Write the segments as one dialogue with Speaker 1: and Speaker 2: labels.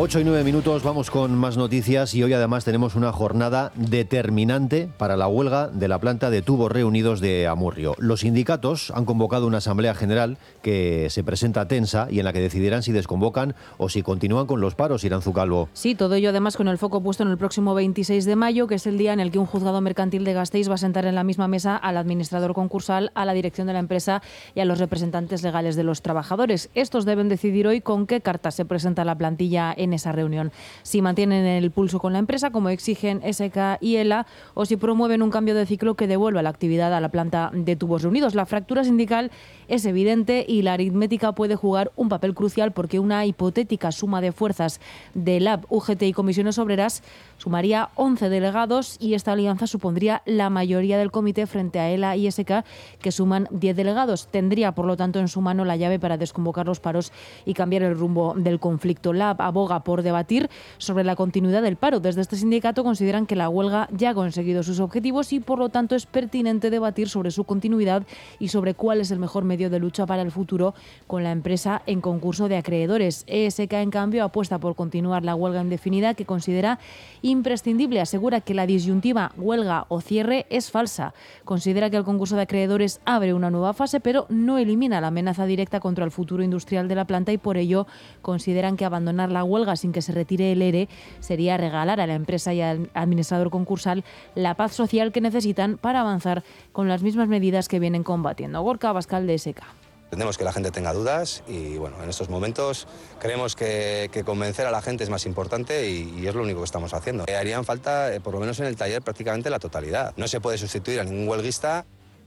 Speaker 1: 8:09, vamos con más noticias y hoy además tenemos una jornada determinante para la huelga de la planta de tubos reunidos de Amurrio. Los sindicatos han convocado una asamblea general que se presenta tensa y en la que decidirán si desconvocan o si continúan con los paros, Iranzu Calvo.
Speaker 2: Sí, todo ello además con el foco puesto en el próximo 26 de mayo, que es el día en el que un juzgado mercantil de Gasteiz va a sentar en la misma mesa al administrador concursal, a la dirección de la empresa y a los representantes legales de los trabajadores. Estos deben decidir hoy con qué cartas se presenta la plantilla en esa reunión. Si mantienen el pulso con la empresa, como exigen SK y ELA, o si promueven un cambio de ciclo que devuelva la actividad a la planta de tubos reunidos. La fractura sindical es evidente y la aritmética puede jugar un papel crucial porque una hipotética suma de fuerzas de LAB, UGT y comisiones obreras sumaría 11 delegados y esta alianza supondría la mayoría del comité frente a ELA y SK, que suman 10 delegados. Tendría, por lo tanto, en su mano la llave para desconvocar los paros y cambiar el rumbo del conflicto. LAB aboga por debatir sobre la continuidad del paro. Desde este sindicato consideran que la huelga ya ha conseguido sus objetivos y, por lo tanto, es pertinente debatir sobre su continuidad y sobre cuál es el mejor medio de lucha para el futuro con la empresa en concurso de acreedores. ESK, en cambio, apuesta por continuar la huelga indefinida, que considera imprescindible. Asegura que la disyuntiva huelga o cierre es falsa. Considera que el concurso de acreedores abre una nueva fase, pero no elimina la amenaza directa contra el futuro industrial de la planta y por ello consideran que abandonar la huelga sin que se retire el ERE sería regalar a la empresa y al administrador concursal la paz social que necesitan para avanzar con las mismas medidas que vienen combatiendo. Gorka Abascal, de SK.
Speaker 3: Entendemos que la gente tenga dudas y bueno, en estos momentos creemos que convencer a la gente es más importante y es lo único que estamos haciendo. Harían falta, por lo menos en el taller, prácticamente la totalidad. No se puede sustituir a ningún huelguista.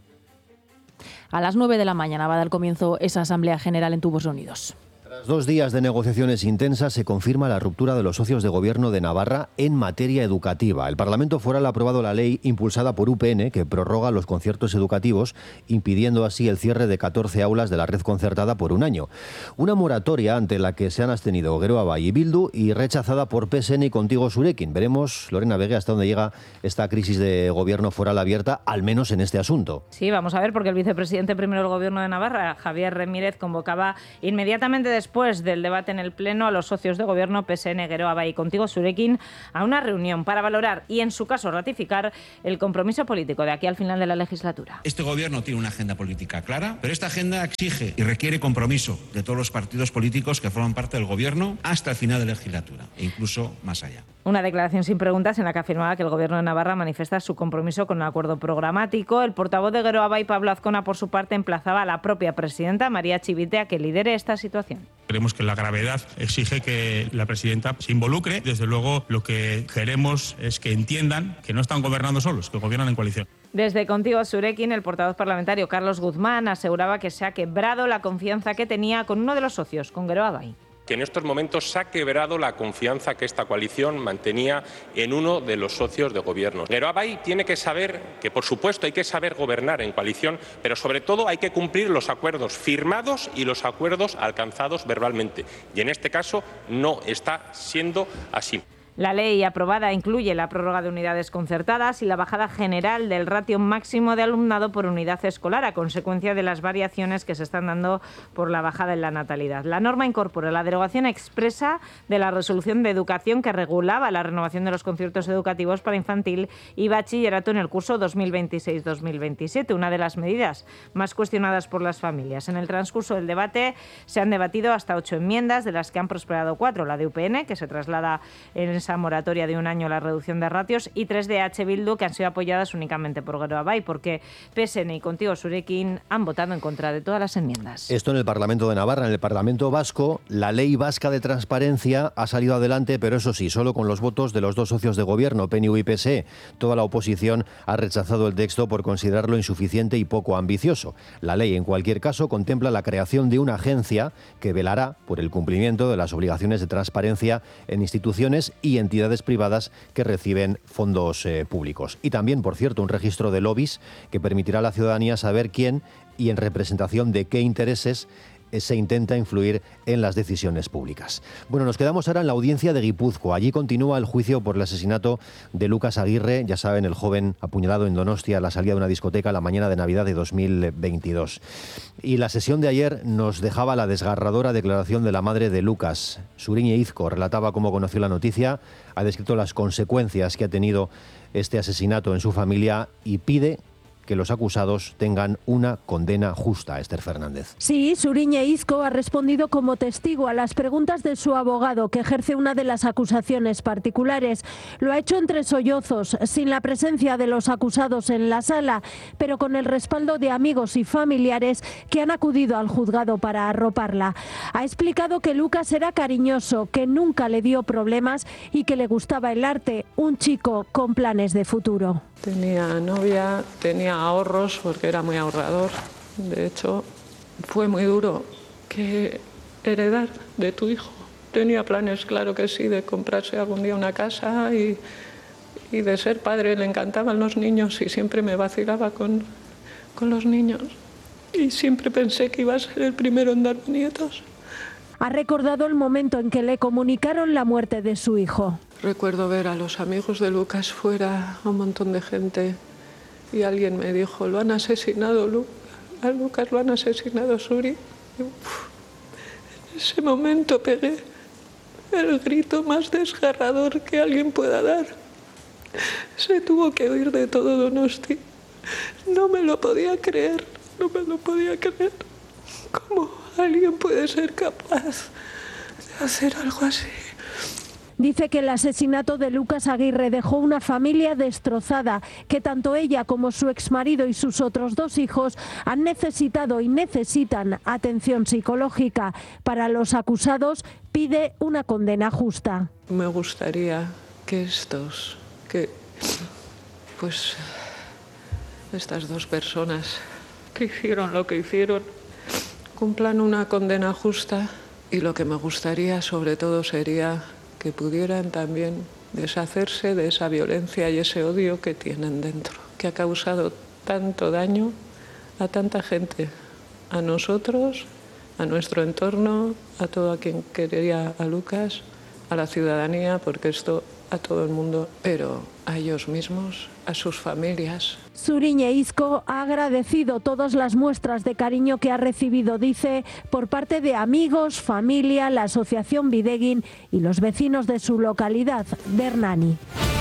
Speaker 2: A las 9 de la mañana va a dar comienzo esa Asamblea General en Tubos Reunidos.
Speaker 1: Tras 2 días de negociaciones intensas, se confirma la ruptura de los socios de gobierno de Navarra en materia educativa. El Parlamento Foral ha aprobado la ley impulsada por UPN que prorroga los conciertos educativos, impidiendo así el cierre de 14 aulas de la red concertada por un año. Una moratoria ante la que se han abstenido Geroa Bai y Bildu y rechazada por PSN y Contigo Zurekin. Veremos, Lorena Vega, hasta dónde llega esta crisis de gobierno foral abierta, al menos en este asunto.
Speaker 4: Sí, vamos a ver, porque el vicepresidente primero del gobierno de Navarra, Javier Remírez, convocaba inmediatamente después del debate en el Pleno a los socios de gobierno PSN, Geroa Bai y Contigo Zurekin a una reunión para valorar y, en su caso, ratificar el compromiso político de aquí al final de la legislatura.
Speaker 5: Este gobierno tiene una agenda política clara, pero esta agenda exige y requiere compromiso de todos los partidos políticos que forman parte del gobierno hasta el final de la legislatura e incluso más allá.
Speaker 4: Una declaración sin preguntas en la que afirmaba que el gobierno de Navarra manifiesta su compromiso con un acuerdo programático. El portavoz de Geroa Bai, Pablo Azcona, por su parte, emplazaba a la propia presidenta, María Chivite, a que lidere esta situación.
Speaker 6: Creemos que la gravedad exige que la presidenta se involucre. Desde luego, lo que queremos es que entiendan que no están gobernando solos, que gobiernan en coalición.
Speaker 4: Desde Contigo Zurekin, el portavoz parlamentario Carlos Guzmán aseguraba que se ha quebrado la confianza que tenía con uno de los socios, con Geroa Bai.
Speaker 7: Que en estos momentos se ha quebrado la confianza que esta coalición mantenía en uno de los socios de gobierno. Geroa Bai tiene que saber que, por supuesto, hay que saber gobernar en coalición, pero sobre todo hay que cumplir los acuerdos firmados y los acuerdos alcanzados verbalmente. Y en este caso no está siendo así.
Speaker 4: La ley aprobada incluye la prórroga de unidades concertadas y la bajada general del ratio máximo de alumnado por unidad escolar, a consecuencia de las variaciones que se están dando por la bajada en la natalidad. La norma incorpora la derogación expresa de la resolución de educación que regulaba la renovación de los conciertos educativos para infantil y bachillerato en el curso 2026-2027, una de las medidas más cuestionadas por las familias. En el transcurso del debate se han debatido hasta 8 enmiendas, de las que han prosperado 4, la de UPN, que se traslada en esa moratoria de un año la reducción de ratios, y 3 de H. Bildu, que han sido apoyadas únicamente por Geroa Bai, porque PSN y Contigo Zurekin han votado en contra de todas las enmiendas.
Speaker 1: Esto en el Parlamento de Navarra. En el Parlamento vasco, la ley vasca de transparencia ha salido adelante, pero eso sí, solo con los votos de los 2 socios de gobierno, PNV y PSE. Toda la oposición ha rechazado el texto por considerarlo insuficiente y poco ambicioso. La ley, en cualquier caso, contempla la creación de una agencia que velará por el cumplimiento de las obligaciones de transparencia en instituciones y entidades privadas que reciben fondos públicos. Y también, por cierto, un registro de lobbies que permitirá a la ciudadanía saber quién y en representación de qué intereses se intenta influir en las decisiones públicas. Bueno, nos quedamos ahora en la audiencia de Guipúzcoa. Allí continúa el juicio por el asesinato de Lucas Aguirre, ya saben, el joven apuñalado en Donostia a la salida de una discoteca la mañana de Navidad de 2022. Y la sesión de ayer nos dejaba la desgarradora declaración de la madre de Lucas. Suriñe Izco relataba cómo conoció la noticia, ha descrito las consecuencias que ha tenido este asesinato en su familia y pide que los acusados tengan una condena justa. Esther Fernández.
Speaker 8: Sí, Suriñe Izco ha respondido como testigo a las preguntas de su abogado, que ejerce una de las acusaciones particulares. Lo ha hecho entre sollozos, sin la presencia de los acusados en la sala, pero con el respaldo de amigos y familiares que han acudido al juzgado para arroparla. Ha explicado que Lucas era cariñoso, que nunca le dio problemas y que le gustaba el arte, un chico con planes de futuro.
Speaker 9: Tenía novia, tenía ahorros porque era muy ahorrador. De hecho, fue muy duro que heredar de tu hijo. Tenía planes, claro que sí, de comprarse algún día una casa y de ser padre. Le encantaban los niños y siempre me vacilaba con los niños. Y siempre pensé que iba a ser el primero en darme nietos.
Speaker 8: Ha recordado el momento en que le comunicaron la muerte de su hijo.
Speaker 9: Recuerdo ver a los amigos de Lucas fuera, a un montón de gente, y alguien me dijo: lo han asesinado, a Lucas lo han asesinado, Suri. Y, en ese momento pegué el grito más desgarrador que alguien pueda dar. Se tuvo que huir de todo Donosti. No me lo podía creer, no me lo podía creer. ¿Cómo alguien puede ser capaz de hacer algo así?
Speaker 8: Dice que el asesinato de Lucas Aguirre dejó una familia destrozada, que tanto ella como su exmarido y sus otros 2 hijos han necesitado y necesitan atención psicológica. Para los acusados pide una condena justa.
Speaker 9: Me gustaría que estas 2 personas que hicieron lo que hicieron cumplan una condena justa, y lo que me gustaría sobre todo sería que pudieran también deshacerse de esa violencia y ese odio que tienen dentro, que ha causado tanto daño a tanta gente, a nosotros, a nuestro entorno, a todo a quien quería a Lucas, a la ciudadanía, porque esto a todo el mundo, pero a ellos mismos, a sus familias.
Speaker 8: Suriñe Izco ha agradecido todas las muestras de cariño que ha recibido, dice, por parte de amigos, familia, la asociación Videguin y los vecinos de su localidad, de Hernani.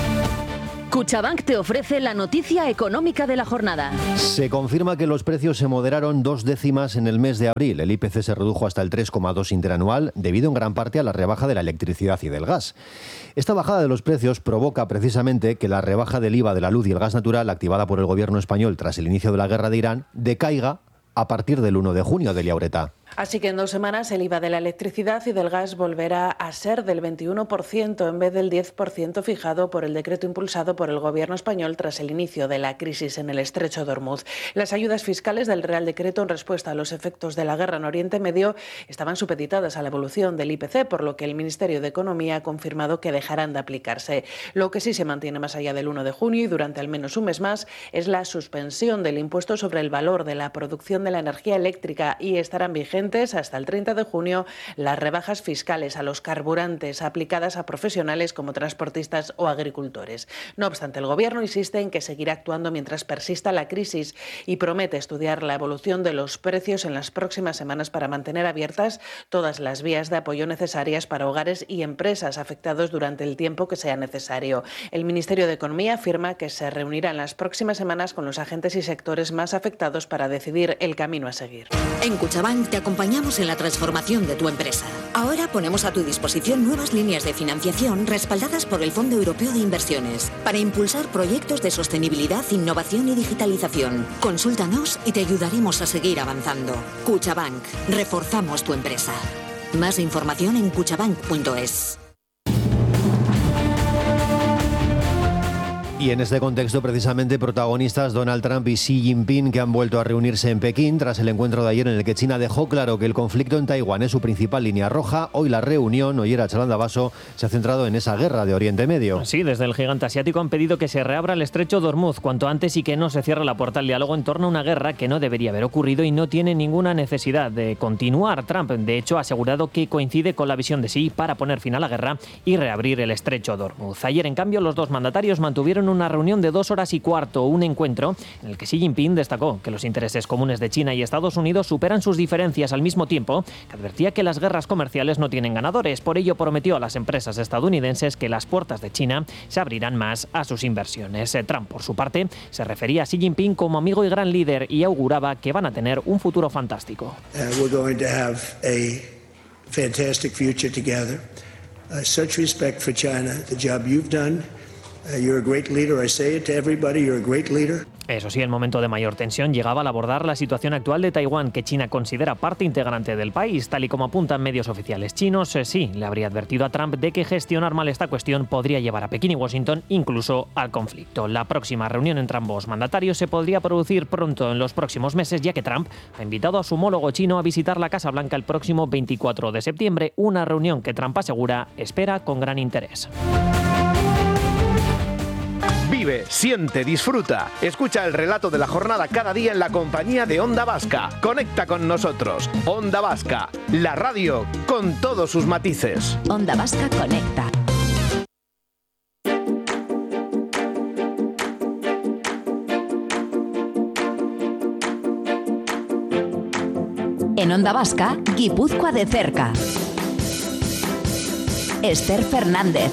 Speaker 10: Cuchabank te ofrece la noticia económica de la jornada.
Speaker 1: Se confirma que los precios se moderaron 2 décimas en el mes de abril. El IPC se redujo hasta el 3,2 interanual, debido en gran parte a la rebaja de la electricidad y del gas. Esta bajada de los precios provoca precisamente que la rebaja del IVA de la luz y el gas natural, activada por el gobierno español tras el inicio de la guerra de Irán, decaiga a partir del 1 de junio, Delia Ureta.
Speaker 11: Así que en 2 semanas el IVA de la electricidad y del gas volverá a ser del 21% en vez del 10% fijado por el decreto impulsado por el gobierno español tras el inicio de la crisis en el estrecho de Ormuz. Las ayudas fiscales del Real Decreto en respuesta a los efectos de la guerra en Oriente Medio estaban supeditadas a la evolución del IPC, por lo que el Ministerio de Economía ha confirmado que dejarán de aplicarse. Lo que sí se mantiene más allá del 1 de junio y durante al menos un mes más es la suspensión del impuesto sobre el valor de la producción de la energía eléctrica, y estarán vigentes hasta el 30 de junio las rebajas fiscales a los carburantes aplicadas a profesionales como transportistas o agricultores. No obstante, el Gobierno insiste en que seguirá actuando mientras persista la crisis y promete estudiar la evolución de los precios en las próximas semanas para mantener abiertas todas las vías de apoyo necesarias para hogares y empresas afectados durante el tiempo que sea necesario. El Ministerio de Economía afirma que se reunirá en las próximas semanas con los agentes y sectores más afectados para decidir el camino a seguir.
Speaker 12: En Cuchabank te acompañamos en la transformación de tu empresa. Ahora ponemos a tu disposición nuevas líneas de financiación respaldadas por el Fondo Europeo de Inversiones para impulsar proyectos de sostenibilidad, innovación y digitalización. Consúltanos y te ayudaremos a seguir avanzando. Cuchabank, reforzamos tu empresa. Más información en cuchabank.es.
Speaker 1: Y en este contexto, precisamente, protagonistas Donald Trump y Xi Jinping, que han vuelto a reunirse en Pekín tras el encuentro de ayer en el que China dejó claro que el conflicto en Taiwán es su principal línea roja. Hoy la reunión, Ollera Chalanda Basso, se ha centrado en esa guerra de Oriente Medio.
Speaker 13: Sí, desde el gigante asiático han pedido que se reabra el estrecho de Hormuz cuanto antes y que no se cierre la puerta al diálogo en torno a una guerra que no debería haber ocurrido y no tiene ninguna necesidad de continuar. Trump, de hecho, ha asegurado que coincide con la visión de Xi para poner fin a la guerra y reabrir el estrecho de Hormuz. Ayer, en cambio, los dos mandatarios mantuvieron una reunión de 2 horas y cuarto, un encuentro en el que Xi Jinping destacó que los intereses comunes de China y Estados Unidos superan sus diferencias, al mismo tiempo que advertía que las guerras comerciales no tienen ganadores. Por ello, prometió a las empresas estadounidenses que las puertas de China se abrirán más a sus inversiones. Trump, por su parte, se refería a Xi Jinping como amigo y gran líder y auguraba que van a tener un futuro fantástico.
Speaker 14: We're going to have a fantastic future together. Such respect for China, the job you've done. You're a great leader. I say it to everybody, you're a great leader.
Speaker 13: Eso sí, el momento de mayor tensión llegaba al abordar la situación actual de Taiwán, que China considera parte integrante del país, tal y como apuntan medios oficiales chinos. Sí, le habría advertido a Trump de que gestionar mal esta cuestión podría llevar a Pekín y Washington incluso al conflicto. La próxima reunión entre ambos mandatarios se podría producir pronto en los próximos meses, ya que Trump ha invitado a su homólogo chino a visitar la Casa Blanca el próximo 24 de septiembre, una reunión que Trump asegura espera con gran interés.
Speaker 15: Vive, siente, disfruta. Escucha el relato de la jornada cada día en la compañía de Onda Vasca. Conecta con nosotros. Onda Vasca, la radio con todos sus matices.
Speaker 16: Onda Vasca conecta. En Onda Vasca, Guipúzcoa de cerca. Esther Fernández.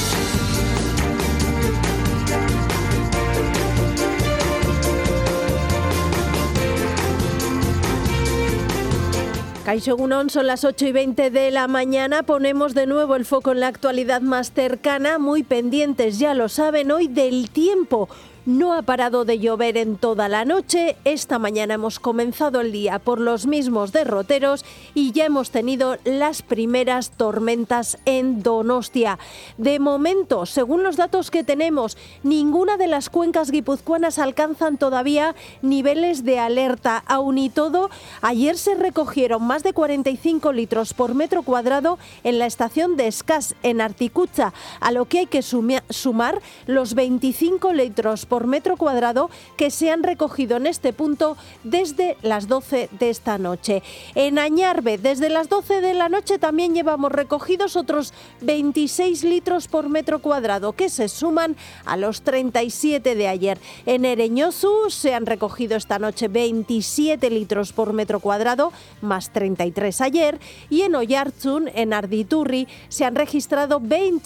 Speaker 8: Kaixo Egunon, son las 8:20 de la mañana. Ponemos de nuevo el foco en la actualidad más cercana, muy pendientes, ya lo saben, hoy del tiempo. No ha parado de llover en toda la noche. Esta mañana hemos comenzado el día por los mismos derroteros y ya hemos tenido las primeras tormentas en Donostia. De momento, según los datos que tenemos, ninguna de las cuencas guipuzcoanas alcanzan todavía niveles de alerta. Aun y todo, ayer se recogieron más de 45 litros por metro cuadrado en la estación de Escás, en Articutza, a lo que hay que sumar los 25 litros por metro cuadrado que se han recogido en este punto desde las 12 de esta noche. En Añarbe, desde las 12 de la noche también llevamos recogidos otros 26 litros por metro cuadrado que se suman a los 37 de ayer. En Ereñozu se han recogido esta noche 27 litros por metro cuadrado, más 33 ayer, y en Oiartzun, en Arditurri, se han registrado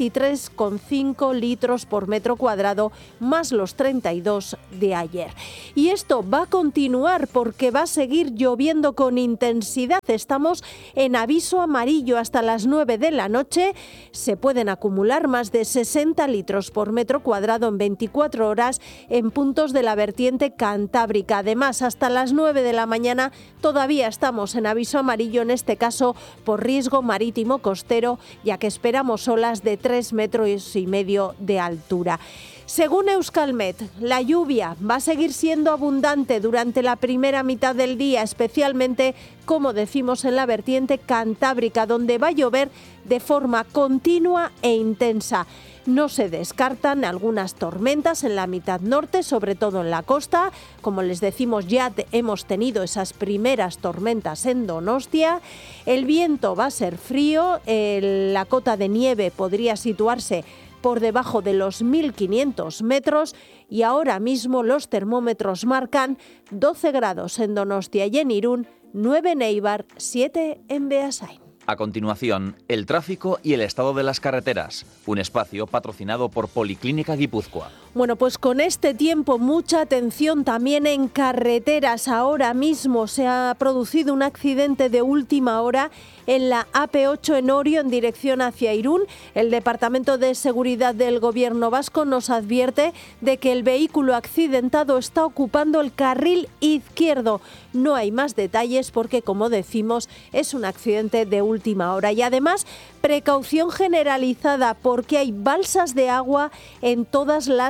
Speaker 8: 23,5 litros por metro cuadrado, más los 32 de ayer. Y esto va a continuar porque va a seguir lloviendo con intensidad. Estamos en aviso amarillo hasta las 9 de la noche. Se pueden acumular más de 60 litros por metro cuadrado en 24 horas en puntos de la vertiente cantábrica. Además, hasta las 9 de la mañana todavía estamos en aviso amarillo, en este caso por riesgo marítimo costero, ya que esperamos olas de 3,5 metros de altura. Según Euskalmet, la lluvia va a seguir siendo abundante durante la primera mitad del día, especialmente, como decimos, en la vertiente cantábrica, donde va a llover de forma continua e intensa. No se descartan algunas tormentas en la mitad norte, sobre todo en la costa. Como les decimos, ya hemos tenido esas primeras tormentas en Donostia. El viento va a ser frío, la cota de nieve podría situarse por debajo de los 1.500 metros y ahora mismo los termómetros marcan 12 grados en Donostia y en Irún, 9 en Eibar, 7 en Beasain.
Speaker 17: A continuación, el tráfico y el estado de las carreteras, un espacio patrocinado por Policlínica Guipúzcoa.
Speaker 8: Bueno, pues con este tiempo mucha atención también en carreteras. Ahora mismo se ha producido un accidente de última hora en la AP8 en Orio en dirección hacia Irún. El Departamento de Seguridad del Gobierno vasco nos advierte de que el vehículo accidentado está ocupando el carril izquierdo. No hay más detalles porque, como decimos, es un accidente de última hora. Y además, precaución generalizada porque hay balsas de agua en todas las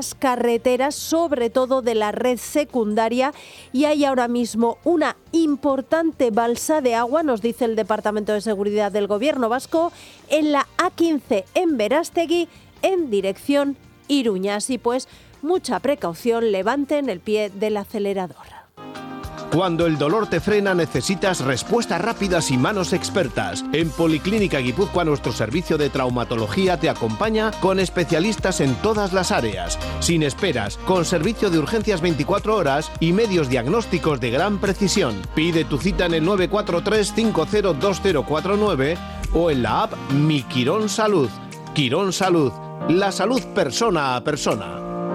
Speaker 8: las carreteras, sobre todo de la red secundaria, y hay ahora mismo una importante balsa de agua, nos dice el Departamento de Seguridad del Gobierno vasco, en la A15 en Berastegui, en dirección Iruña. Así pues, mucha precaución, levanten el pie del acelerador.
Speaker 15: Cuando el dolor te frena, necesitas respuestas rápidas y manos expertas. En Policlínica Guipúzcoa, nuestro servicio de traumatología te acompaña con especialistas en todas las áreas, sin esperas, con servicio de urgencias 24 horas y medios diagnósticos de gran precisión. Pide tu cita en el 943-502049 o en la app Mi Quirón Salud. Quirón Salud, la salud persona a persona.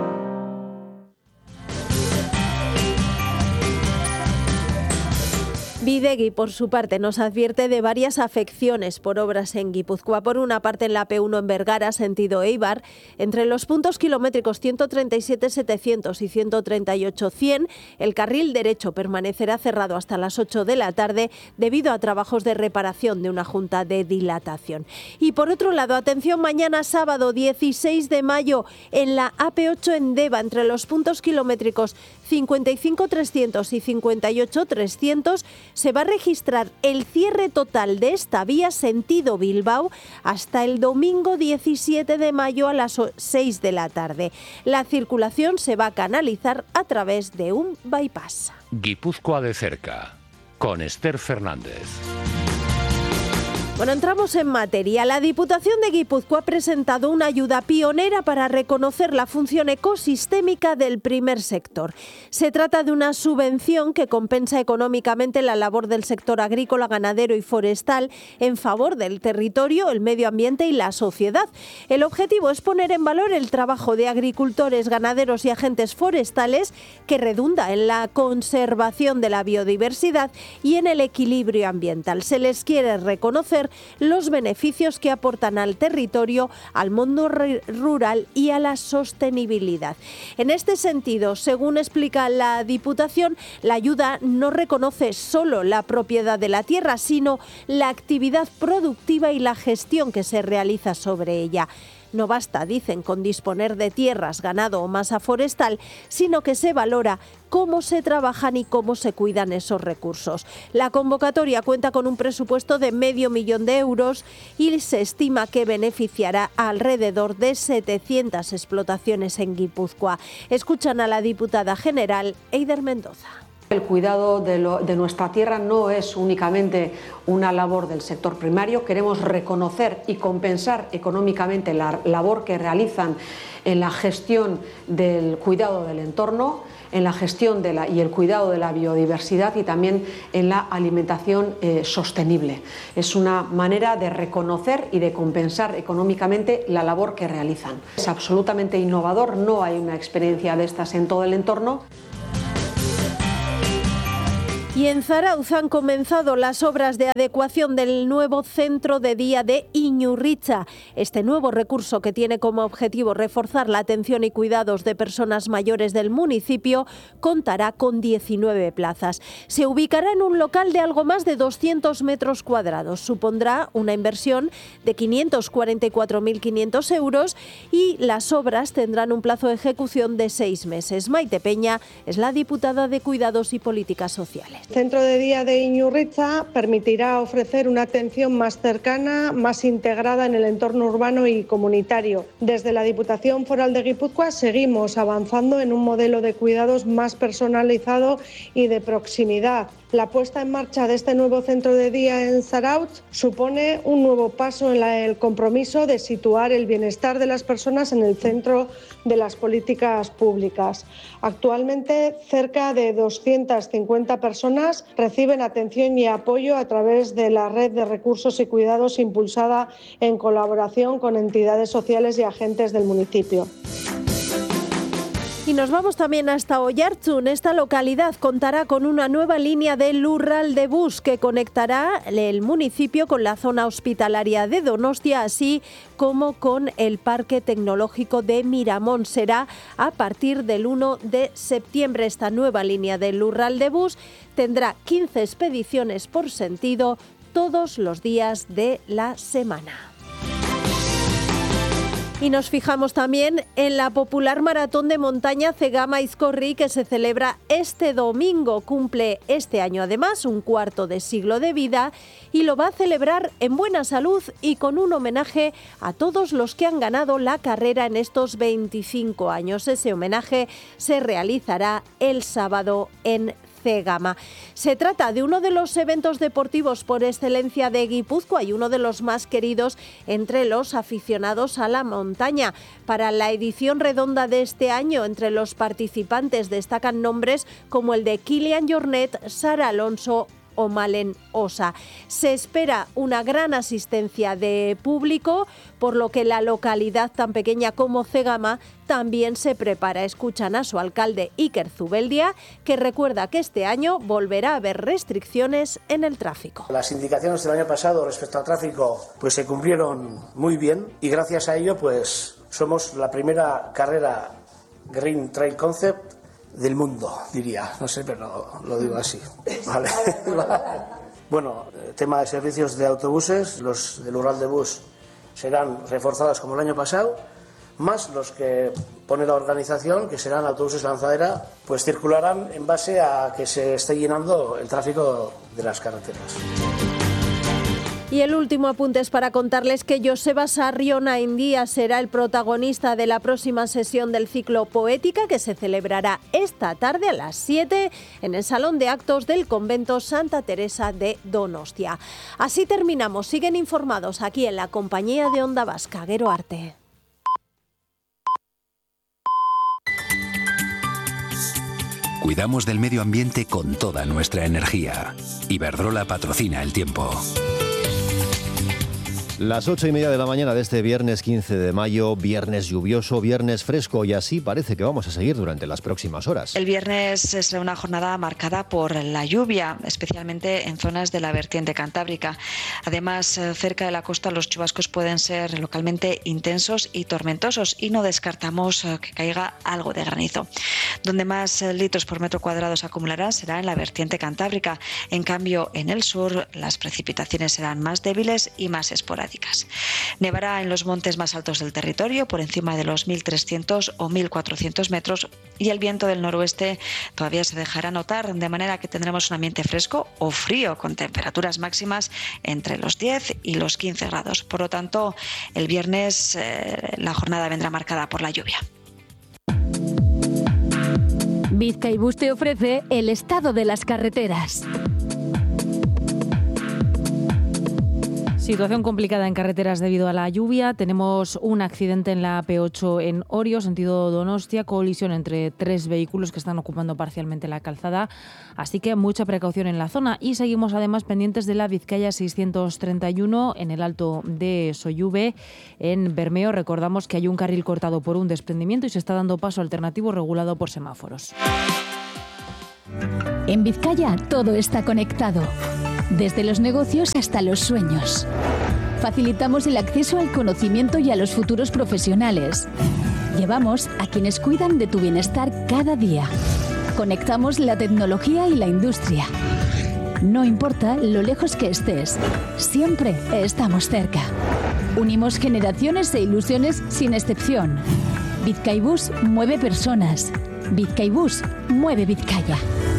Speaker 8: Bidegui, por su parte, nos advierte de varias afecciones por obras en Guipúzcoa. Por una parte, en la P1 en Vergara, sentido Eibar, entre los puntos kilométricos 137.700 y 138.100, el carril derecho permanecerá cerrado hasta las 8 de la tarde debido a trabajos de reparación de una junta de dilatación. Y por otro lado, atención, mañana sábado 16 de mayo, en la AP8 en Deva, entre los puntos kilométricos 55.300 y 58.300, se va a registrar el cierre total de esta vía sentido Bilbao hasta el domingo 17 de mayo a las 6 de la tarde. La circulación se va a canalizar a través de un bypass.
Speaker 18: Guipúzcoa de cerca, con Esther Fernández.
Speaker 8: Bueno, entramos en materia. La Diputación de Guipúzcoa ha presentado una ayuda pionera para reconocer la función ecosistémica del primer sector. Se trata de una subvención que compensa económicamente la labor del sector agrícola, ganadero y forestal en favor del territorio, el medio ambiente y la sociedad. El objetivo es poner en valor el trabajo de agricultores, ganaderos y agentes forestales que redunda en la conservación de la biodiversidad y en el equilibrio ambiental. Se les quiere reconocer los beneficios que aportan al territorio, al mundo rural y a la sostenibilidad. En este sentido, según explica la Diputación, la ayuda no reconoce solo la propiedad de la tierra, sino la actividad productiva y la gestión que se realiza sobre ella. No basta, dicen, con disponer de tierras, ganado o masa forestal, sino que se valora cómo se trabajan y cómo se cuidan esos recursos. La convocatoria cuenta con un presupuesto de 500.000 euros y se estima que beneficiará a alrededor de 700 explotaciones en Guipúzcoa. Escuchan a la diputada general Eider Mendoza.
Speaker 19: El cuidado de nuestra tierra no es únicamente una labor del sector primario. Queremos reconocer y compensar económicamente la labor que realizan en la gestión del cuidado del entorno, en la gestión y el cuidado de la biodiversidad y también en la alimentación sostenible. Es una manera de reconocer y de compensar económicamente la labor que realizan. Es absolutamente innovador, no hay una experiencia de estas en todo el entorno.
Speaker 8: Y en Zarauz han comenzado las obras de adecuación del nuevo centro de día de Iñurritza. Este nuevo recurso, que tiene como objetivo reforzar la atención y cuidados de personas mayores del municipio, contará con 19 plazas. Se ubicará en un local de algo más de 200 metros cuadrados. Supondrá una inversión de 544.500 euros y las obras tendrán un plazo de ejecución de 6 meses. Maite Peña es la diputada de Cuidados y Políticas Sociales.
Speaker 20: El centro de día de Iñurritza permitirá ofrecer una atención más cercana, más integrada en el entorno urbano y comunitario. Desde la Diputación Foral de Guipúzcoa seguimos avanzando en un modelo de cuidados más personalizado y de proximidad. La puesta en marcha de este nuevo centro de día en Zarauz supone un nuevo paso en el compromiso de situar el bienestar de las personas en el centro de las políticas públicas. Actualmente, cerca de 250 personas reciben atención y apoyo a través de la red de recursos y cuidados impulsada en colaboración con entidades sociales y agentes del municipio.
Speaker 8: Y nos vamos también hasta Oiartzun. Esta localidad contará con una nueva línea de Lurralde Bus que conectará el municipio con la zona hospitalaria de Donostia, así como con el Parque Tecnológico de Miramón. Será a partir del 1 de septiembre. Esta nueva línea de Lurralde Bus tendrá 15 expediciones por sentido todos los días de la semana. Y nos fijamos también en la popular maratón de montaña Cegama-Izkorri, que se celebra este domingo. Cumple este año además un cuarto de siglo de vida y lo va a celebrar en buena salud y con un homenaje a todos los que han ganado la carrera en estos 25 años. Ese homenaje se realizará el sábado en Cegama. Se trata de uno de los eventos deportivos por excelencia de Guipúzcoa y uno de los más queridos entre los aficionados a la montaña. Para la edición redonda de este año, entre los participantes destacan nombres como el de Kilian Jornet, Sara Alonso o Malen Osa. Se espera una gran asistencia de público, por lo que la localidad tan pequeña como Cegama también se prepara. Escuchan a su alcalde Iker Zubeldia, que recuerda que este año volverá a haber restricciones en el tráfico.
Speaker 21: Las indicaciones del año pasado respecto al tráfico pues se cumplieron muy bien y gracias a ello pues somos la primera carrera Green Trail Concept del mundo, diría, no sé, pero lo digo así. Vale. Bueno, tema de servicios de autobuses, los del Ural de Bus serán reforzados como el año pasado, más los que pone la organización, que serán autobuses lanzadera, pues circularán en base a que se esté llenando el tráfico de las carreteras.
Speaker 8: Y el último apunte es para contarles que Joseba Sarrionaindia será el protagonista de la próxima sesión del ciclo Poética, que se celebrará esta tarde a las 7 en el Salón de Actos del Convento Santa Teresa de Donostia. Así terminamos. Siguen informados aquí en la compañía de Onda Vasca. Gero Arte.
Speaker 22: Cuidamos del medio ambiente con toda nuestra energía. Iberdrola patrocina el tiempo.
Speaker 1: Las 8:30 de la mañana de este viernes 15 de mayo, viernes lluvioso, viernes fresco y así parece que vamos a seguir durante las próximas horas.
Speaker 23: El viernes será una jornada marcada por la lluvia, especialmente en zonas de la vertiente cantábrica. Además, cerca de la costa los chubascos pueden ser localmente intensos y tormentosos y no descartamos que caiga algo de granizo. Donde más litros por metro cuadrado se acumularán será en la vertiente cantábrica. En cambio, en el sur las precipitaciones serán más débiles y más esporádicas. Nevará en los montes más altos del territorio, por encima de los 1.300 o 1.400 metros, y el viento del noroeste todavía se dejará notar, de manera que tendremos un ambiente fresco o frío, con temperaturas máximas entre los 10 y los 15 grados. Por lo tanto, el viernes la jornada vendrá marcada por la lluvia.
Speaker 10: Bizkaibus te ofrece el estado de las carreteras.
Speaker 2: Situación complicada en carreteras debido a la lluvia. Tenemos un accidente en la AP8 en Orio, sentido Donostia, colisión entre 3 vehículos que están ocupando parcialmente la calzada, así que mucha precaución en la zona. Y seguimos además pendientes de la Vizcaya 631 en el Alto de Soyube, en Bermeo. Recordamos que hay un carril cortado por un desprendimiento y se está dando paso alternativo regulado por semáforos.
Speaker 10: En Vizcaya todo está conectado, desde los negocios hasta los sueños. Facilitamos el acceso al conocimiento y a los futuros profesionales. Llevamos a quienes cuidan de tu bienestar cada día. Conectamos la tecnología y la industria. No importa lo lejos que estés, siempre estamos cerca. Unimos generaciones e ilusiones sin excepción. Bizkaibus mueve personas. Bizkaibus mueve Vizcaya.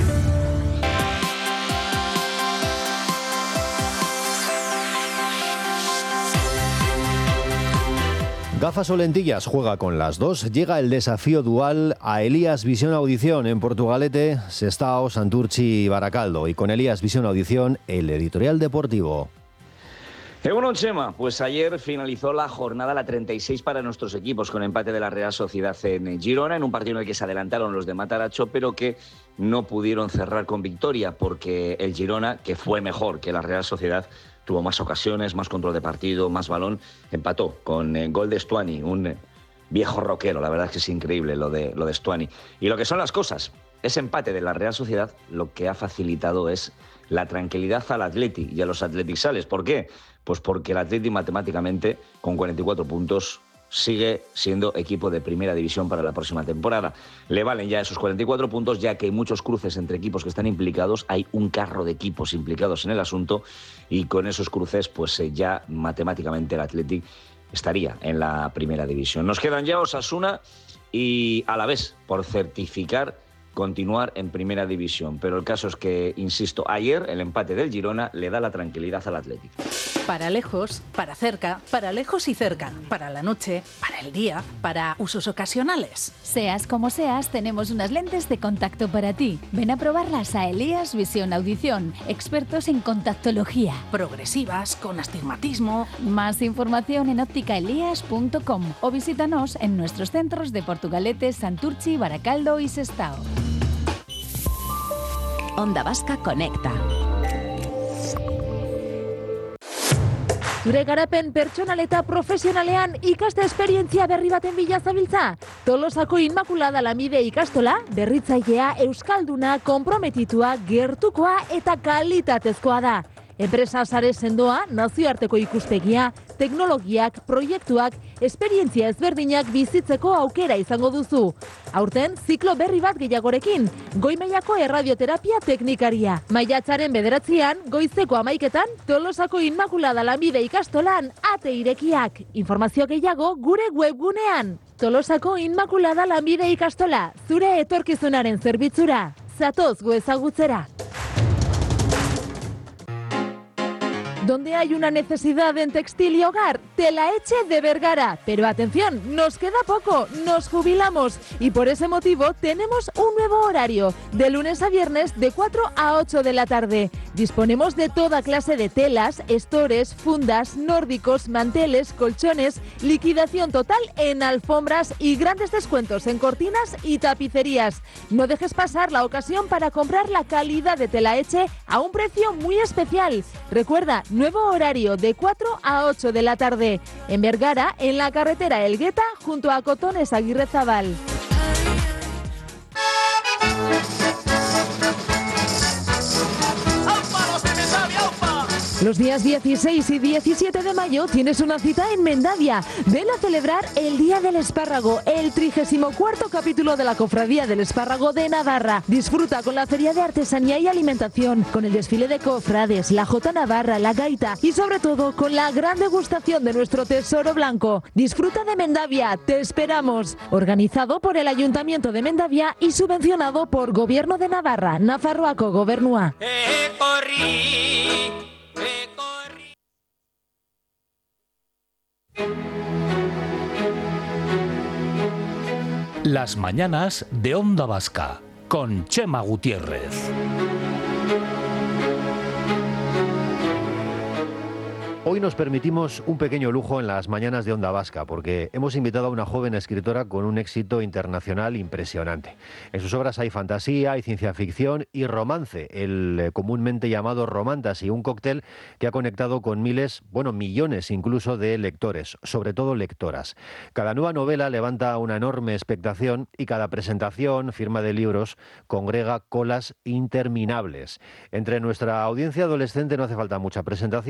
Speaker 1: Gafas o lentillas, juega con las dos. Llega el desafío dual a Elías Visión Audición en Portugalete, Sestao, Santurchi y Baracaldo. Y con Elías Visión Audición, el editorial deportivo.
Speaker 24: Bueno, Chema, pues ayer finalizó la jornada, la 36 para nuestros equipos, con empate de la Real Sociedad en Girona, en un partido en el que se adelantaron los de Mataracho, pero que no pudieron cerrar con victoria, porque el Girona, que fue mejor que la Real Sociedad, tuvo más ocasiones, más control de partido, más balón, empató con gol de Stuani, un viejo rockero. La verdad es que es increíble lo de Stuani. Y lo que son las cosas, ese empate de la Real Sociedad lo que ha facilitado es la tranquilidad al Atleti y a los atletisales. ¿Por qué? Pues porque el Atleti matemáticamente, con 44 puntos, sigue siendo equipo de primera división para la próxima temporada. Le valen ya esos 44 puntos, ya que hay muchos cruces entre equipos que están implicados, hay un carro de equipos implicados en el asunto, y con esos cruces pues ya matemáticamente el Athletic estaría en la primera división. Nos quedan ya Osasuna y Alavés por certificar continuar en primera división. Pero el caso es que, insisto, ayer el empate del Girona le da la tranquilidad al Atlético.
Speaker 3: Para lejos, para cerca, para lejos y cerca, para la noche, para el día, para usos ocasionales.
Speaker 10: Seas como seas, tenemos unas lentes de contacto para ti. Ven a probarlas a Elías Visión Audición, expertos en contactología.
Speaker 3: Progresivas, con astigmatismo.
Speaker 10: Más información en ópticaelías.com o visítanos en nuestros centros de Portugalete, Santurchi, Baracaldo y Sestao.
Speaker 16: Onda Vasca Conecta.
Speaker 8: Zure garapen pertsonal eta profesionalean ikaste esperientzia berri baten bila zabiltza? Tolosako Inmaculada Lamide ikastola, berritzailea, euskalduna, konprometitua, gertukoa eta kalitatezkoa da. Enpresa sare sendoa, nazioarteko ikuspegia, teknologiak, proiektuak, esperientzia ezberdinak bizitzeko aukera izango duzu. Aurten, ziklo berri bat gehiagorekin, goi-mailako erradioterapia teknikaria. Maiatzaren 9, goizeko 11, Tolosako Inmaculada Lamide ikastolan ate irekiak. Informazio gehiago gure webgunean. Tolosako Inmaculada Lamide ikastola, zure etorkizunaren zerbitzura. Zatoz gu ezagutzera. Donde hay una necesidad en textil y hogar, Telaetxe de Vergara. Pero atención, nos queda poco, nos jubilamos y por ese motivo tenemos un nuevo horario, de lunes a viernes de 4 a 8 de la tarde. Disponemos de toda clase de telas, estores, fundas, nórdicos, manteles, colchones, liquidación total en alfombras y grandes descuentos en cortinas y tapicerías. No dejes pasar la ocasión para comprar la calidad de Telaetxe a un precio muy especial. Recuerda, nuevo horario de 4 a 8 de la tarde. En Vergara, en la carretera Elgueta, junto a Cotones Aguirrezabal. Los días 16 y 17 de mayo tienes una cita en Mendavia. Ven a celebrar el Día del Espárrago, el 34º capítulo de la Cofradía del Espárrago de Navarra. Disfruta con la feria de artesanía y alimentación, con el desfile de cofrades, la Jota Navarra, la gaita y sobre todo con la gran degustación de nuestro tesoro blanco. Disfruta de Mendavia, te esperamos. Organizado por el Ayuntamiento de Mendavia y subvencionado por Gobierno de Navarra, Nafarroako Gobernua.
Speaker 18: Las mañanas de Onda Vasca con Chema Gutiérrez.
Speaker 1: Hoy nos permitimos un pequeño lujo en las mañanas de Onda Vasca, porque hemos invitado a una joven escritora con un éxito internacional impresionante. En sus obras hay fantasía, hay ciencia ficción y romance, el comúnmente llamado romantasy, un cóctel que ha conectado con miles, millones incluso de lectores, sobre todo lectoras. Cada nueva novela levanta una enorme expectación y cada presentación, firma de libros, congrega colas interminables. Entre nuestra audiencia adolescente no hace falta mucha presentación.